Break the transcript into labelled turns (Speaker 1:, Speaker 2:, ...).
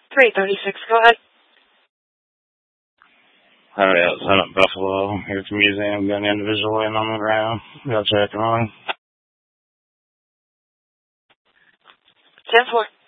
Speaker 1: 336, go ahead.
Speaker 2: Alright, outside of Buffalo, here at the museum, got an individual laying on the ground. Go check him on.
Speaker 1: 10-4.